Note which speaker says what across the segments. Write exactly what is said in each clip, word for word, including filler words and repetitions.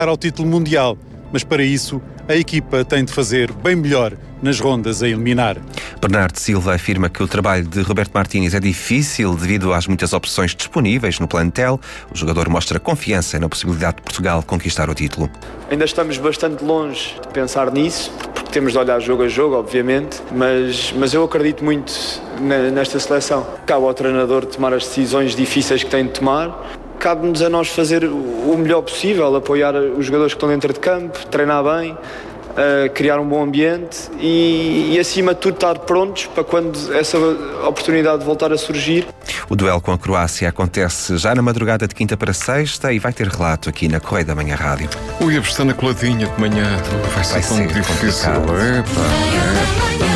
Speaker 1: ao título mundial, mas para isso a equipa tem de fazer bem melhor nas rondas a eliminar.
Speaker 2: Bernardo Silva afirma que o trabalho de Roberto Martínez é difícil devido às muitas opções disponíveis no plantel. O jogador mostra confiança na possibilidade de Portugal conquistar o título.
Speaker 3: Ainda estamos bastante longe de pensar nisso, porque temos de olhar jogo a jogo, obviamente, mas, mas eu acredito muito nesta seleção. Cabe ao treinador tomar as decisões difíceis que tem de tomar. Cabe-nos a nós fazer o melhor possível, apoiar os jogadores que estão dentro de campo, treinar bem, uh, criar um bom ambiente e, e, acima de tudo, estar prontos para quando essa oportunidade voltar a surgir.
Speaker 2: O duelo com a Croácia acontece já na madrugada de quinta para sexta e vai ter relato aqui na Correio da Manhã Rádio.
Speaker 4: Ui, a estar na coladinha de manhã vai ser vai tão ser difícil. Epa, epa.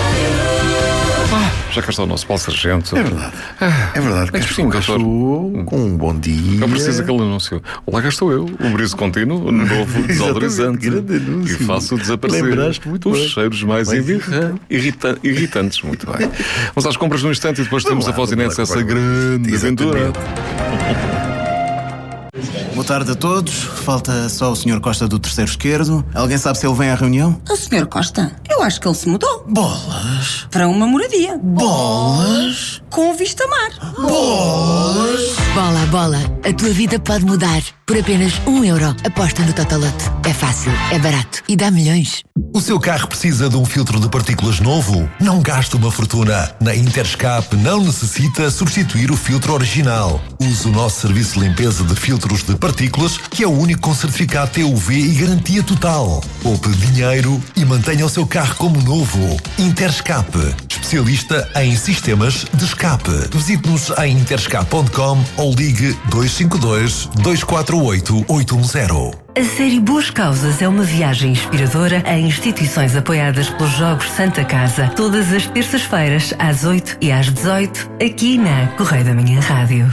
Speaker 4: Já cá está o nosso Paulo Sargento.
Speaker 5: É verdade. Ah, é verdade.
Speaker 4: É que sim,
Speaker 5: estou com um bom dia.
Speaker 4: Não precisa aquele anúncio. Olá, cá estou eu, o briso contínuo, novo desodorizante. E faço desaparecer
Speaker 5: muito
Speaker 4: os
Speaker 5: bem.
Speaker 4: cheiros mais irritantes. Irrita irritantes. Muito bem. Vamos às compras no instante e depois temos a Vozinete, essa grande aventura.
Speaker 6: Boa tarde a todos. Falta só o senhor Costa do terceiro esquerdo. Alguém sabe se ele vem à reunião?
Speaker 7: O senhor Costa? Eu acho que ele se mudou.
Speaker 6: Bolas!
Speaker 7: Para uma moradia.
Speaker 6: Bolas!
Speaker 7: Com vista a mar.
Speaker 6: Bolas!
Speaker 8: Bola, bola. A tua vida pode mudar. Por apenas um euro. Aposta no Totolote. É fácil, é barato e dá milhões.
Speaker 9: O seu carro precisa de um filtro de partículas novo? Não gaste uma fortuna. Na Interscap não necessita substituir o filtro original. Use o nosso serviço de limpeza de filtros de partículas, que é o único com certificado T U V e garantia total. Poupe dinheiro e mantenha o seu carro como novo. Interscap, especialista em sistemas de escape. Visite-nos em interscap ponto com ou ligue dois cinco dois, dois quatro oito, oito um zero.
Speaker 10: A série Boas Causas é uma viagem inspiradora a instituições apoiadas pelos Jogos Santa Casa, todas as terças-feiras, às oito e às dezoito, aqui na Correio da Manhã Rádio.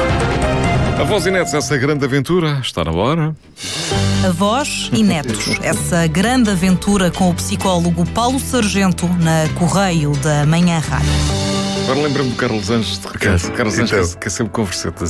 Speaker 4: A Voz e Netos, essa grande aventura, está na hora.
Speaker 11: Avós e Netos, essa grande aventura com o psicólogo Paulo Sargento na Correio da Manhã Rádio.
Speaker 4: Agora lembra-me do Carlos Anjos de Ricardo. Carlos Anjos então, que é sempre converseta.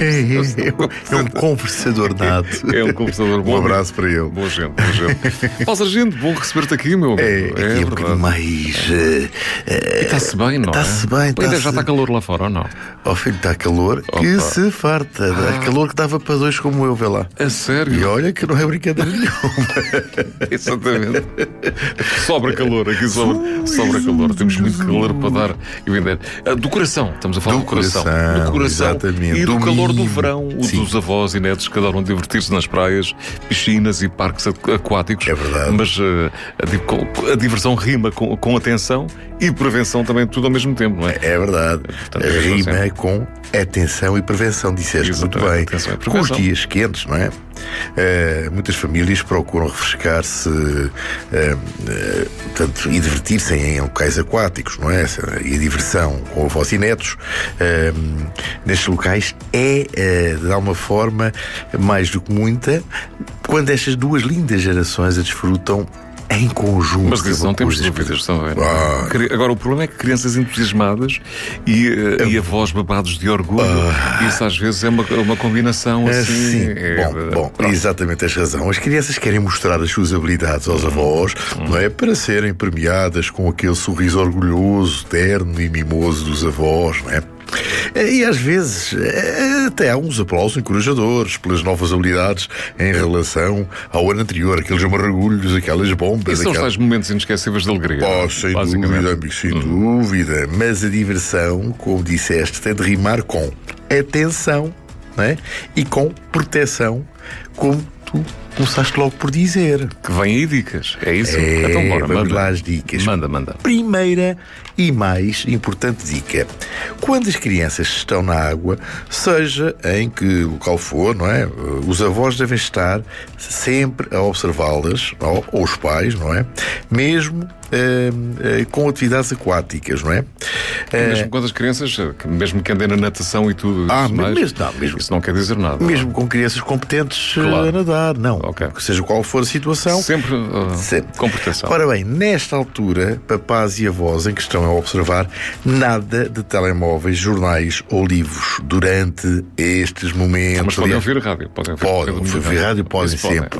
Speaker 5: É um conversador nato.
Speaker 4: É um conversador bom.
Speaker 5: Um abraço para ele.
Speaker 4: Boa gente, boa gente. Paulo Sargento, bom receber-te aqui, meu amigo.
Speaker 5: É, aqui é, é um bocadinho mais... Uh,
Speaker 4: e está-se bem, não
Speaker 5: está-se
Speaker 4: é?
Speaker 5: bem,
Speaker 4: Ainda
Speaker 5: está-se...
Speaker 4: já está calor lá fora, ou não?
Speaker 5: Ó filho, está calor que Opa. se farta. Ah. Calor que dava para dois como eu, vê lá.
Speaker 4: A sério?
Speaker 5: E olha que não é brincadeira nenhuma.
Speaker 4: Exatamente. Sobra calor, aqui sobra, sobra calor. Temos muito calor para dar e vender. Do coração, estamos a falar do, do coração.
Speaker 5: coração.
Speaker 4: Do coração.
Speaker 5: Exatamente.
Speaker 4: E do, do calor do verão, o
Speaker 5: Sim.
Speaker 4: dos avós e netos que adoram divertir-se nas praias, piscinas e parques aquáticos.
Speaker 5: É verdade.
Speaker 4: Mas uh, a, a diversão rima com, com atenção e prevenção também, tudo ao mesmo tempo, não é?
Speaker 5: É verdade.
Speaker 4: Portanto,
Speaker 5: a rima é com atenção e prevenção, disseste muito bem. Com os dias quentes, não é? Uh, muitas famílias procuram refrescar-se uh, uh, portanto, e divertir-se em locais aquáticos, não é? E a diversão com avós e netos uh, nestes locais é, uh, de alguma forma, mais do que muita, quando estas duas lindas gerações a desfrutam em conjunto.
Speaker 4: Mas diz, não temos dúvidas também. Ah. Agora, o problema é que crianças entusiasmadas e, uh, e avós babados de orgulho, ah. isso às vezes é uma, uma combinação assim.
Speaker 5: Sim.
Speaker 4: É,
Speaker 5: bom, bom exatamente, tens razão. As crianças querem mostrar as suas habilidades aos avós, hum. não é? Para serem premiadas com aquele sorriso orgulhoso, terno e mimoso dos avós, não é? E às vezes até há uns aplausos encorajadores pelas novas habilidades em relação ao ano anterior, aqueles amargulhos, aquelas bombas.
Speaker 4: E são aquelas... os tais momentos inesquecíveis de alegria.
Speaker 5: Oh, sem dúvida, amigo, sem hum. dúvida. Mas a diversão, como disseste, tem de rimar com atenção, não é? E com proteção, como tu começaste logo por dizer.
Speaker 4: Que vem aí dicas, é isso?
Speaker 5: É,
Speaker 4: então bora,
Speaker 5: vamos
Speaker 4: manda.
Speaker 5: lá as dicas.
Speaker 4: Manda, manda.
Speaker 5: Primeira e mais importante dica: quando as crianças estão na água, seja em que local for, não é? Os avós devem estar sempre a observá-las, ou, ou os pais, não é? Mesmo Uh, uh, com atividades aquáticas, não é? Uh,
Speaker 4: mesmo quando as crianças, mesmo que andem na natação e tudo
Speaker 5: ah,
Speaker 4: isso, mais,
Speaker 5: mesmo, não, mesmo,
Speaker 4: isso não quer dizer nada.
Speaker 5: Mesmo
Speaker 4: não.
Speaker 5: com crianças competentes
Speaker 4: claro.
Speaker 5: a nadar, não.
Speaker 4: Okay.
Speaker 5: Seja qual for a situação.
Speaker 4: Sempre, uh, sempre com proteção.
Speaker 5: Ora bem, nesta altura, papás e avós em que estão a observar, nada de telemóveis, jornais ou livros durante estes momentos.
Speaker 4: Mas podem ouvir a rádio. Podem ouvir,
Speaker 5: podem ouvir a rádio, podem sempre.